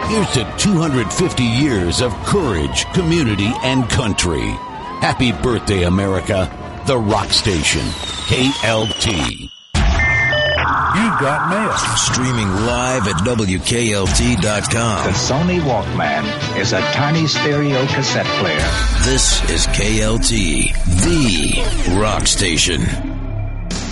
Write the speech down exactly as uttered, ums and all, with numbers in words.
Here's to two hundred fifty years of courage, community, and country. Happy birthday, America. The Rock Station, K L T. You got mail. Streaming live at W K L T dot com. The Sony Walkman is a tiny stereo cassette player. This is K L T, the Rock Station.